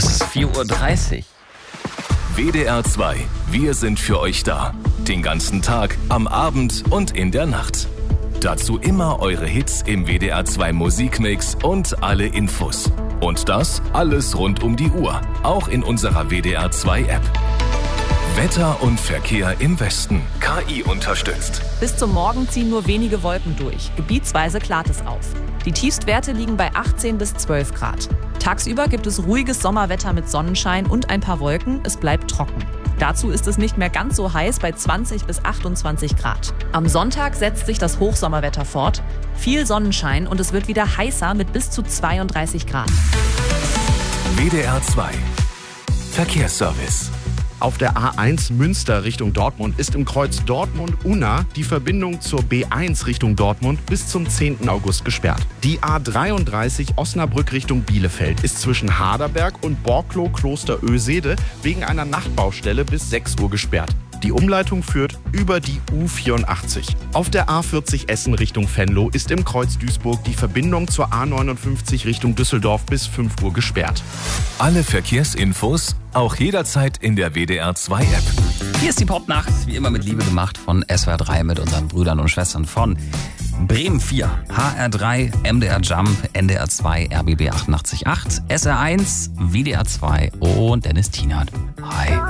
Es ist 4:30 Uhr. WDR 2, wir sind für euch da. Den ganzen Tag, am Abend und in der Nacht. Dazu immer eure Hits im WDR 2 Musikmix und alle Infos. Und das alles rund um die Uhr, auch in unserer WDR 2 App. Wetter und Verkehr im Westen. KI unterstützt. Bis zum Morgen ziehen nur wenige Wolken durch. Gebietsweise klart es auf. Die Tiefstwerte liegen bei 18 bis 12 Grad. Tagsüber gibt es ruhiges Sommerwetter mit Sonnenschein und ein paar Wolken. Es bleibt trocken. Dazu ist es nicht mehr ganz so heiß bei 20 bis 28 Grad. Am Sonntag setzt sich das Hochsommerwetter fort. Viel Sonnenschein und es wird wieder heißer mit bis zu 32 Grad. WDR 2 Verkehrsservice. Auf der A1 Münster Richtung Dortmund ist im Kreuz Dortmund-Unna die Verbindung zur B1 Richtung Dortmund bis zum 10. August gesperrt. Die A33 Osnabrück Richtung Bielefeld ist zwischen Harderberg und Borklow-Klosterösede wegen einer Nachtbaustelle bis 6 Uhr gesperrt. Die Umleitung führt über die U84. Auf der A40 Essen Richtung Venlo ist im Kreuz Duisburg die Verbindung zur A59 Richtung Düsseldorf bis 5 Uhr gesperrt. Alle Verkehrsinfos auch jederzeit in der WDR 2 App. Hier ist die Popnacht, wie immer mit Liebe gemacht von SWR 3 mit unseren Brüdern und Schwestern von Bremen 4, HR 3, MDR Jump, NDR 2, RBB 88.8, SR 1, WDR 2 und Dennis Tienert. Hi.